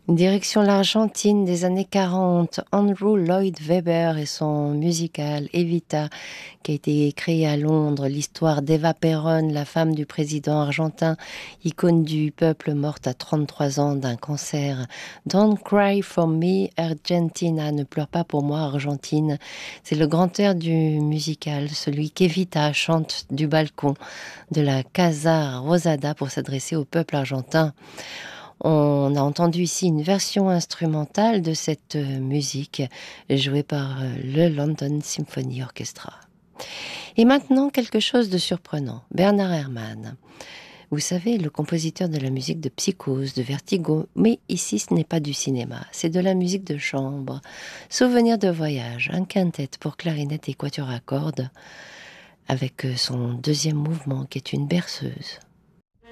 Direction l'Argentine des années 40, Andrew Lloyd Webber et son musical Evita, qui a été créé à Londres, l'histoire d'Eva Perón, la femme du président argentin, icône du peuple, morte à 33 ans d'un cancer. Don't cry for me, Argentina, ne pleure pas pour moi, Argentine. C'est le grand air du musical, celui qu'Evita chante du balcon de la Casa Rosada pour s'adresser au peuple argentin. On a entendu ici une version instrumentale de cette musique jouée par le London Symphony Orchestra. Et maintenant, quelque chose de surprenant. Bernard Herrmann. Vous savez, le compositeur de la musique de Psychose, de Vertigo, mais ici ce n'est pas du cinéma, c'est de la musique de chambre. Souvenir de voyage, un quintet pour clarinette et quatuor à cordes, avec son deuxième mouvement qui est une berceuse.